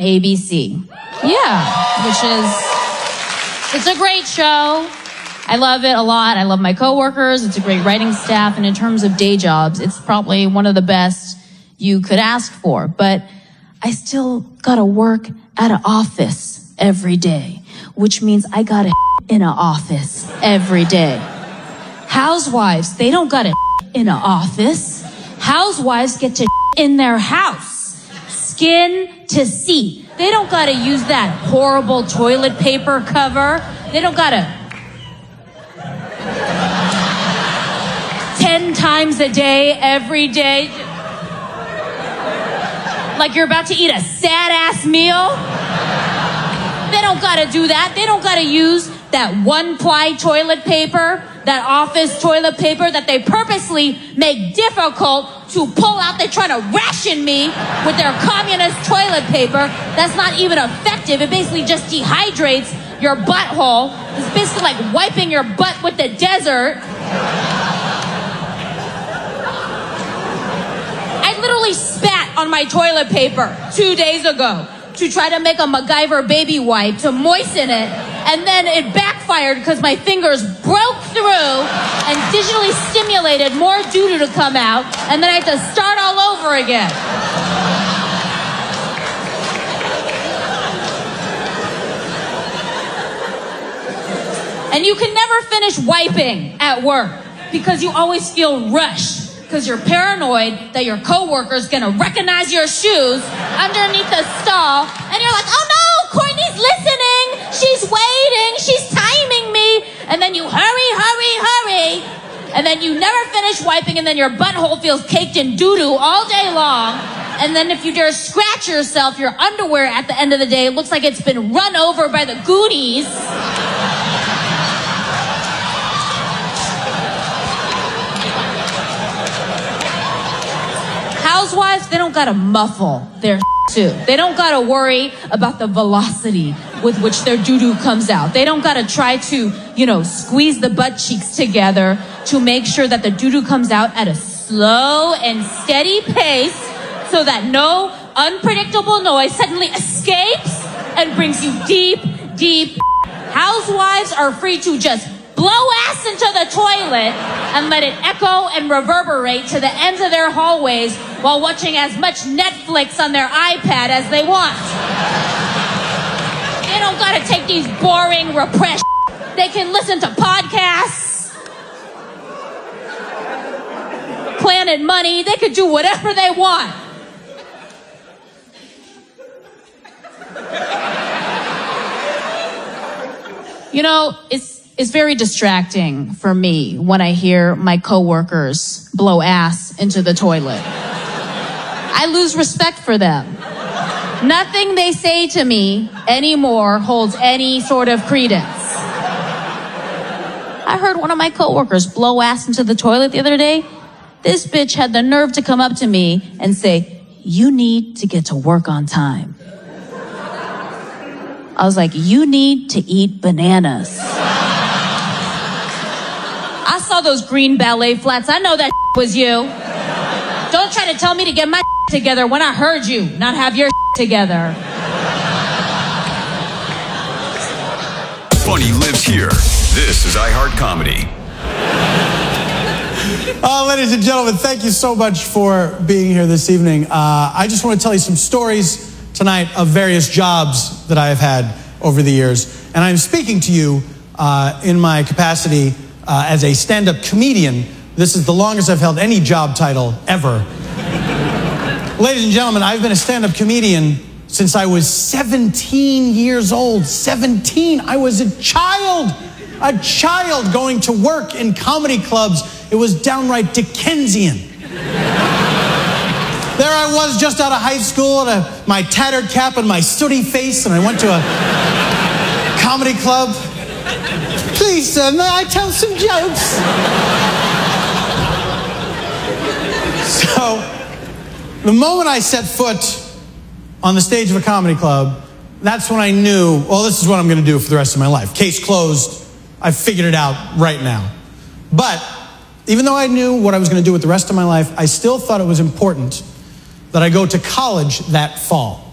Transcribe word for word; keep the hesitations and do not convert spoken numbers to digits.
A B C. Yeah, which is, it's a great show. I love it a lot. I love my coworkers. It's a great writing staff. And in terms of day jobs, it's probably one of the best you could ask for. But I still gotta work at an office every day, which means I gotta in an office every day. Housewives, they don't gotta in an office. Housewives get to in their house, skin to seat. They don't gotta use that horrible toilet paper cover. They don't gotta ten times a day, every day. Like you're about to eat a sad-ass meal. They don't gotta do that. They don't gotta use that one-ply toilet paper, that office toilet paper that they purposely make difficult to pull out. They're trying to ration me with their communist toilet paper. That's not even effective. It basically just dehydrates your butthole. It's basically like wiping your butt with the desert. I literally spat on my toilet paper two days ago to try to make a MacGyver baby wipe to moisten it, and then it backfired because my fingers broke through and digitally stimulated more doo-doo to come out, and then I had to start all over again. And you can never finish wiping at work because you always feel rushed. Because you're paranoid that your coworker's gonna recognize your shoes underneath the stall, and you're like, oh no, Courtney's listening, she's waiting, she's timing me, and then you hurry, hurry, hurry, and then you never finish wiping, and then your butthole feels caked in doo-doo all day long, and then if you dare scratch yourself, your underwear at the end of the day looks like it's been run over by the Goonies. Housewives, they don't gotta muffle their too. They don't gotta worry about the velocity with which their doo-doo comes out. They don't gotta try to, you know, squeeze the butt cheeks together to make sure that the doo-doo comes out at a slow and steady pace so that no unpredictable noise suddenly escapes and brings you deep, deep. Housewives are free to just blow ass into the toilet and let it echo and reverberate to the ends of their hallways while watching as much Netflix on their iPad as they want. They don't gotta take these boring, repressed. They can listen to podcasts, Planet Money. They could do whatever they want. You know, it's It's very distracting for me when I hear my coworkers blow ass into the toilet. I lose respect for them. Nothing they say to me anymore holds any sort of credence. I heard one of my coworkers blow ass into the toilet the other day. This bitch had the nerve to come up to me and say, "You need to get to work on time." I was like, "You need to eat bananas." I saw those green ballet flats. I know that was you. Don't try to tell me to get my together when I heard you not have your together. Funny lives here. This is iHeart Comedy. Uh, ladies and gentlemen, thank you so much for being here this evening. Uh, I just want to tell you some stories tonight of various jobs that I have had over the years. And I'm speaking to you uh, in my capacity uh, as a stand-up comedian. This is the longest I've held any job title ever. Ladies and gentlemen, I've been a stand-up comedian since I was seventeen years old. seventeen. I was a child. A child going to work in comedy clubs. It was downright Dickensian. There I was just out of high school, and a, my tattered cap and my sooty face, and I went to a comedy club. Please, sir, may I tell some jokes? So, the moment I set foot on the stage of a comedy club, that's when I knew, well, this is what I'm going to do for the rest of my life. Case closed. I figured it out right now. But even though I knew what I was going to do with the rest of my life, I still thought it was important that I go to college that fall.